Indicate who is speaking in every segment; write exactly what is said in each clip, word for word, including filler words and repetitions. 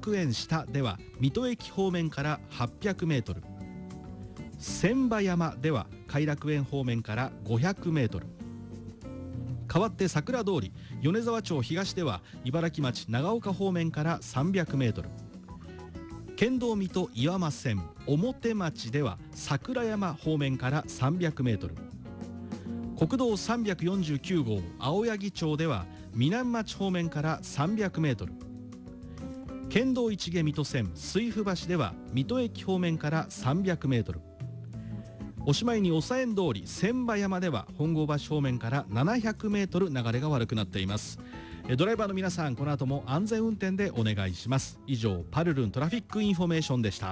Speaker 1: 楽園下では水戸駅方面からはっぴゃくメートル、千葉山では偕楽園方面からごひゃくメートル、代わって桜通り米沢町東では茨城町長岡方面からさんびゃくメートル、県道水戸岩間線表町では桜山方面からさんびゃくメートル、国道さんびゃくよんじゅうきゅう号青柳町では南町方面からさんびゃくメートル、県道一毛水戸線水府橋では水戸駅方面からさんびゃくメートル、おしまいにおさえん通り千葉山では本郷橋方面からななひゃくメートル流れが悪くなっています。ドライバーの皆さん、この後も安全運転でお願いします。以上、パルルントラフィックインフォメーションでした。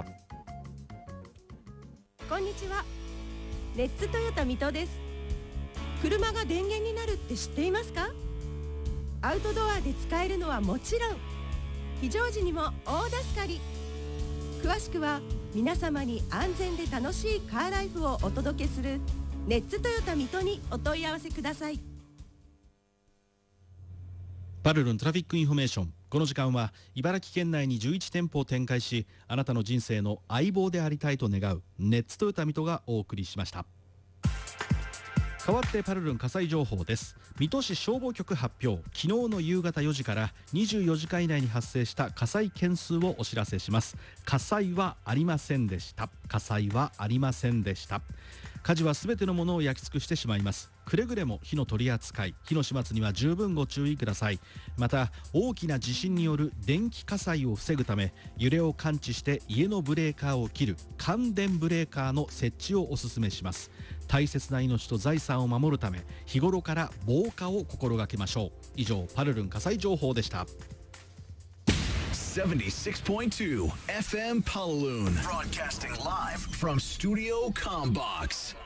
Speaker 2: こんにちは、レッツトヨタ水戸です。車が電源になるって知っていますか？アウトドアで使えるのはもちろん、非常時にも大助かり。詳しくは皆様に安全で楽しいカーライフをお届けするレッツトヨタ水戸にお問い合わせください。
Speaker 1: パルルントラフィックインフォメーション、この時間は茨城県内にじゅういち店舗を展開し、あなたの人生の相棒でありたいと願うネッツトヨタ水戸がお送りしました。代わってパルルン火災情報です。水戸市消防局発表、昨日の夕方よじからにじゅうよじかん以内に発生した火災件数をお知らせします。火災はありませんでした。火災はありませんでした。火事はすべてのものを焼き尽くしてしまいます。くれぐれも火の取り扱い、火の始末には十分ご注意ください。また、大きな地震による電気火災を防ぐため、揺れを感知して家のブレーカーを切る感電ブレーカーの設置をお勧めします。大切な命と財産を守るため、日頃から防火を心がけましょう。以上、パルルン火災情報でした。
Speaker 3: seventy-six point two F M Paloon, broadcasting live from Studio Combox.